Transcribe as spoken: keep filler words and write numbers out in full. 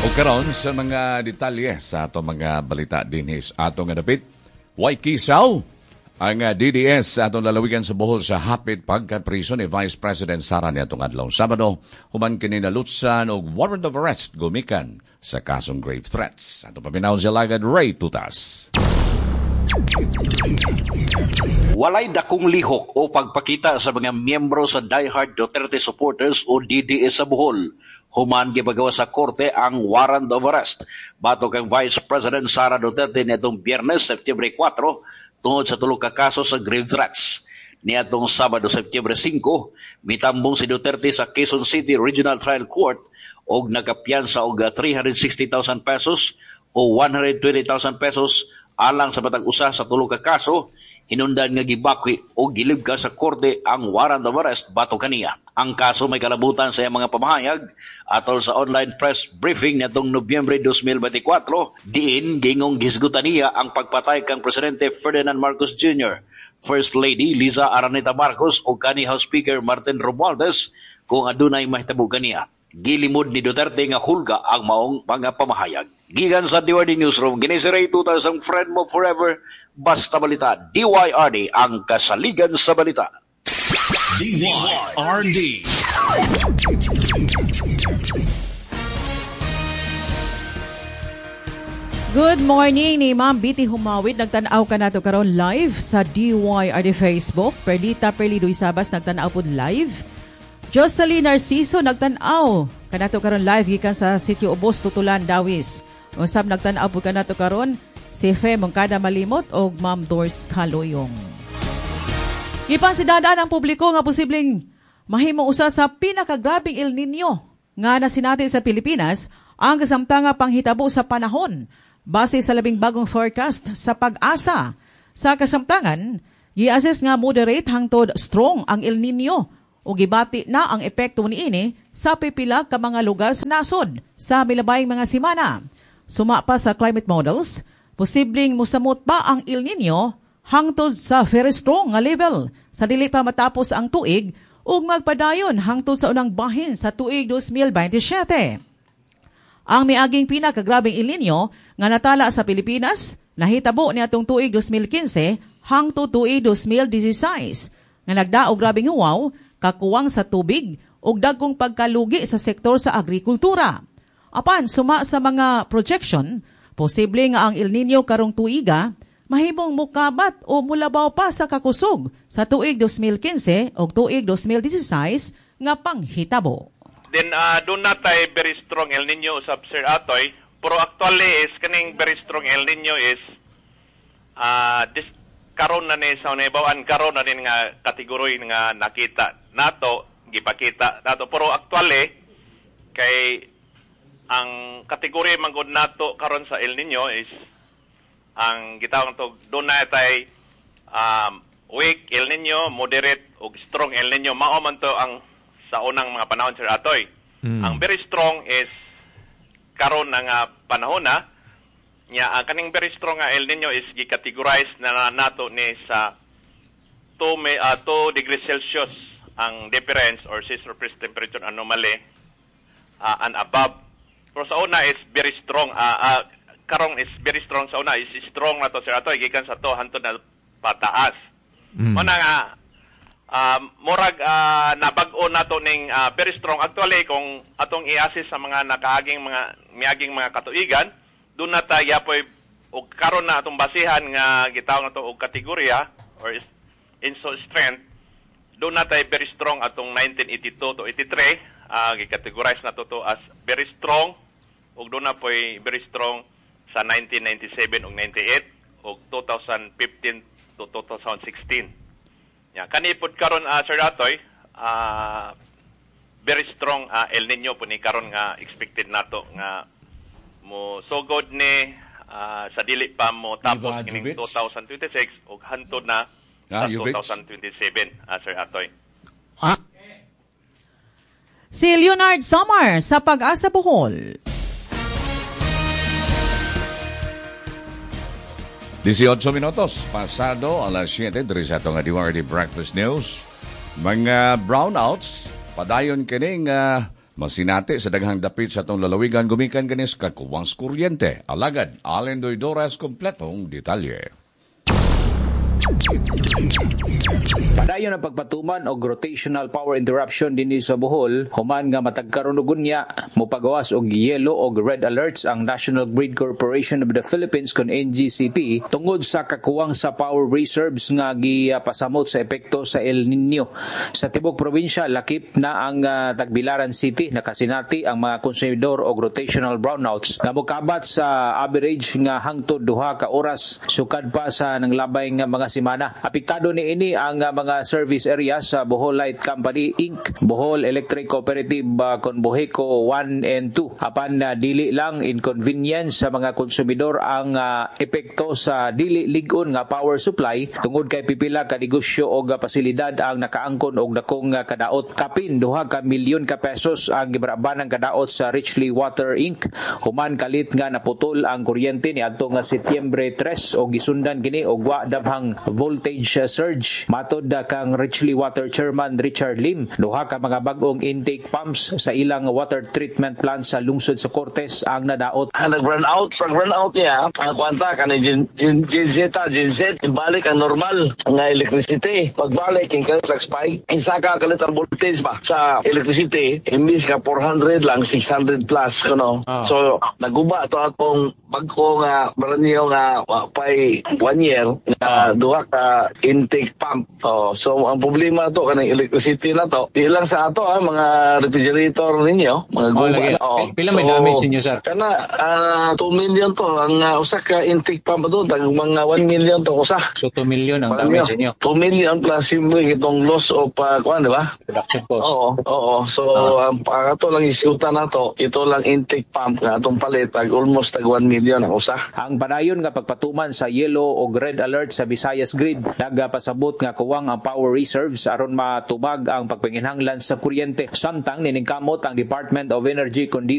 O karon sa mga detalye sa ato mga balita din is atong dapit. Way kisaw ang D D S sa atong lalawigan sa Bohol sa hapit pagka-priso ni Vice President Sara niadtong adlaw Sabado human kini nalutsan og warrant of arrest gumikan sa kasong grave threats. Atong paminaw si Lagad Ray Tutas. Walay dakong lihok o pagpakita sa mga miyembro sa diehard Duterte supporters o D D S sa Bohol. Human gibagawa sa korte ang warrant of arrest batok kang Vice President Sara Duterte nitong Biyernes, Septyembre four, tungod sa tulo ka kaso sa grave threats. Niadtong Sabado, Septyembre five, mitambong si Duterte sa Quezon City Regional Trial Court og nagapiyansa og three hundred sixty thousand pesos o one hundred twenty thousand pesos alang sa batang usa sa tulo ka kaso. Hinundan nga gibakwi o gilibka sa korte ang warrant of arrest bato kaniya. Ang kaso may kalabutan sa mga pamahayag atol sa online press briefing nitong Nobyembre twenty twenty-four, diin gingong gisgutan niya ang pagpatay kang Presidente Ferdinand Marcos Junior, First Lady Liza Araneta Marcos o kani House Speaker Martin Romualdez kung adunay mahitabo kaniya. Gilimod ni Duterte nga hulga ang maong mga pamahayag. Gigan sa D Y R D Newsroom, ginisiray two thousand friend mo forever, basta balita, D Y R D ang kasaligan sa balita. D Y R D. Good morning ni Ma'am Biti Humawid. Nagtanaw ka nato karon live sa D Y R D Facebook. Perlita Perlidoy Sabas nagtanaw pod live. Jocelyn Narciso nagtanaw kanato karon live gikan sa Sitio Ubos, Tutulan, Dawis. Usab nagtanaw po kanato karon si Fe Mongkada Malimot o Ma'am Dors Kaloyong. Gipansidadaan ang publiko nga posibleng mahimong usa sa pinakagrabing El Nino nga nasinati sa Pilipinas ang kasamtanga panghitabo sa panahon base sa labing bagong forecast sa Pag-asa. Sa kasamtangan, gi-assess nga moderate hangtod strong ang El Nino o gibati na ang epekto niini sa pipila ka mga lugar sa nasod sa milabayng mga simana. Suma pa sa climate models, posibleng musamot pa ang El Nino hangtod sa very strong nga level sa dili pa matapos ang tuig ug magpadayon hangtod sa unang bahin sa tuig twenty twenty-seven. Ang miaging pinakagrabeng El Nino nga natala sa Pilipinas nahitabo niadtong tuig twenty fifteen hangtod tuig twenty sixteen nga nagdaog grabeng huwaw, kakuwang sa tubig ug dagkong pagkalugi sa sektor sa agrikultura. Apan suma sa mga projection, posible nga ang El Nino karong tuiga mahimong mukabat o mulabaw pa sa kakusog sa tuig twenty fifteen ug tuig twenty sixteen nga panghitabo. Then uh, doon natay very strong El Nino usab Sir Atoy, pero actually is kaning very strong El Nino is uh, this karon na ni sa unibawaan karon na ni nga kategory nga nakita nato gipakita nato, pero actually kay ang kategory manggod nato karon sa El Nino is ang gitawag to doon na tay um, weak El Nino, moderate ug strong El Nino. Mao man to ang sa unang mga panahon Sir Atoy. Mm. Ang very strong is karon na nga panahon na nya ang kaning very strong nga El Nino is gi-categorize na nato ni sa two, uh, two degrees Celsius ang difference or sea surface temperature anomaly uh, and above. Pero sa una is very strong. Uh, uh, karong is very strong sa una is strong na to Sir Atoy gikan sa to hantod na pataas. Mm. Mo na nga uh, murag uh, nabag-o nato ning uh, very strong. Actually kung atong i-assess sa mga nakaaging mga miaging mga katuigan, doon na tayo po o karon na atong basihan nga gitawag na to og kategorya or inso strength. Doon na tayo very strong atong nineteen eighty-two to eighty-three, uh, gi-categorize na to, to as very strong ug doon na po very strong sa nineteen ninety-seven ug ninety-eight ug twenty fifteen to twenty sixteen. Ya, kani pud karon uh, Sir Atoy, uh, very strong uh, El Nino po ni karon nga expected nato nga mo so good ni uh, sa dili pa mo tapos kining twenty twenty-six ug hantod na sa ah, twenty twenty-seven uh, Sir Atoy. Ah. Si Leonard Samar sa Pag-asa Bohol. eighteen minutos pasado alas siete diri sa atong D Y R D Breakfast News. Mga brownouts padayon kining uh, Masinati sa daghang dapit sa atong lalawigan gumikan kanis kakuwang kuryente. Alagad, Allen Doidoras kompletong detalye. Padayon ang pagpatuman og rotational power interruption dinhi sa Bohol, human nga matagkaron og unya, mopagawas og yellow og red alerts ang National Grid Corporation of the Philippines kon N G C P tungod sa kakuwang sa power reserves nga gipasamot sa epekto sa El Nino. Sa tibok probinsya, lakip na ang uh, Tagbilaran City, nakasinati ang mga konsumidor og rotational brownouts nga mokabat sa average nga hangtod duha ka oras sukad pa sa nanglabay nga mga simana. Apektado ni ini ang uh, mga service area sa Bohol Light Company Incorporated, Bohol Electric Cooperative uh, kon Boheco one and two. Apan uh, dili lang inconvenience sa mga konsumidor ang uh, epekto sa dili ligon nga power supply tungod kay pipila ka negosyo o uh, pasilidad ang nakaangkon og dakong uh, kadaot. Kapin duha ka milyon ka pesos ang gibarabanang kadaot sa Richley Water Incorporated. Human kalit nga naputol ang kuryente ni adto nga Setyembre tres o gisundan kini og wa dabhang voltage uh, surge. Matod uh, kang Richley Water Chairman Richard Lim, duha ka mga bag-ong intake pumps sa ilang water treatment plant sa lungsod sa Cortes ang nadaot. Ang nag-run out, pag-run out niya, ang kwanta ka ni Ginzeta, Ginzet, ibalik ang normal nga electricity. Pagbalik, yung kalit spike, isa ka kalit ang voltage ba sa electricity, imbis ka four hundred lang, six hundred plus, kuno. Oh. So, naguba to atong bagko nga, baranyo nga, pay one year, nga oh. duha ka intake pump. Oh, so, ang problema to, kanang electricity na to, di lang sa ato, ha, mga refrigerator ninyo, mga oh, guba. Oh, pila may so, damage ninyo, sir? Kana, uh, two million to, ang uh, usa ka intake pump to, tag mga one million to usa. So, two million ang damage ninyo? two million plus simple itong loss of, uh, kuhan, di ba? Production cost. Oo, oo. So, ang uh, ato lang isyuta na to, ito lang intake pump nga atong palit, tag almost tag one million ang usa. Ang padayon nga pagpatuman sa yellow o red alert sa Visayas Grid, nagapasabot nga kuwang ang power reserves aron matubag ang pagpanginhanglan sa kuryente. Samtang niningkamot ang Department of Energy kundi